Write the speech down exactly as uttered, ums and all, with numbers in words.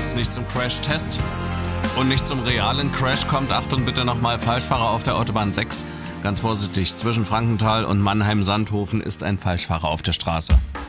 jetzt nicht zum Crash-Test und nicht zum realen Crash kommt, Achtung bitte nochmal, Falschfahrer auf der Autobahn sechs. Ganz vorsichtig, zwischen Frankenthal und Mannheim-Sandhofen ist ein Falschfahrer auf der Straße.